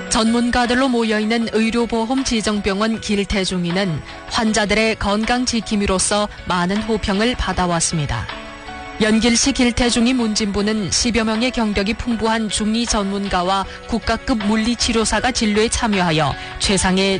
전문가들로 모여있는 의료보험 지정병원 길태중이는 환자들의 건강 지킴이로서 많은 호평을 받아왔습니다. 연길시 길태중이 문진부는 10여 명의 경력이 풍부한 중이 전문가와 국가급 물리치료사가 진료에 참여하여 최상의